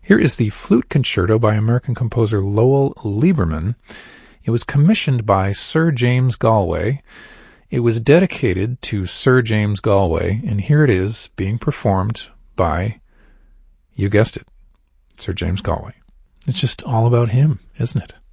Here is the Flute Concerto by American composer Lowell Lieberman. It was commissioned by Sir James Galway. It was dedicated to Sir James Galway, and here it is being performed by, you guessed it, Sir James Galway. It's just all about him, isn't it?